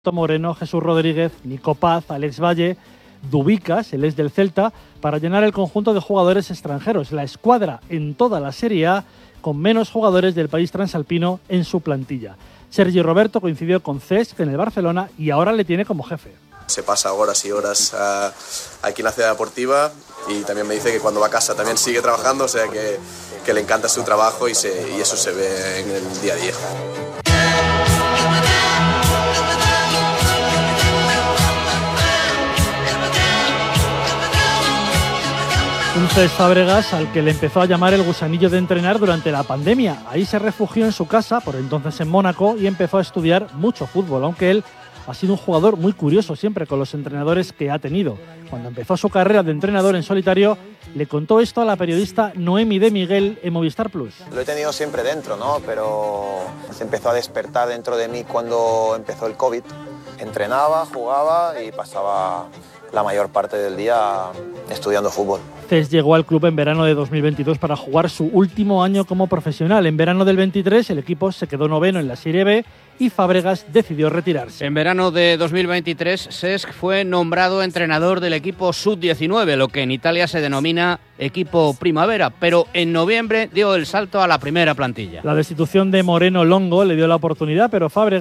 Moreno, Jesús Rodríguez, Nico Paz, Alex Valle, Dubicas, el ex del Celta, para llenar el conjunto de jugadores extranjeros, la escuadra en toda la Serie A con menos jugadores del país transalpino en su plantilla. Sergi Roberto coincidió con Cesc en el Barcelona y ahora le tiene como jefe. Se pasa horas y horas aquí en la ciudad deportiva y también me dice que cuando va a casa también sigue trabajando, o sea que le encanta su trabajo y eso se ve en el día a día. Un Cesc Fábregas al que le empezó a llamar el gusanillo de entrenar durante la pandemia. Ahí se refugió en su casa, por entonces en Mónaco, y empezó a estudiar mucho fútbol, aunque él ha sido un jugador muy curioso siempre con los entrenadores que ha tenido. Cuando empezó su carrera de entrenador en solitario, le contó esto a la periodista Noemi de Miguel en Movistar Plus. Lo he tenido siempre dentro, ¿no? Pero se empezó a despertar dentro de mí cuando empezó el COVID. Entrenaba, jugaba y pasaba la mayor parte del día estudiando fútbol. Cesc llegó al club en verano de 2022 para jugar su último año como profesional. En verano del 23 el equipo se quedó noveno en la Serie B y Fábregas decidió retirarse. En verano de 2023 Cesc fue nombrado entrenador del equipo Sub-19, lo que en Italia se denomina equipo primavera, pero en noviembre dio el salto a la primera plantilla. La destitución de Moreno Longo le dio la oportunidad, pero Fábregas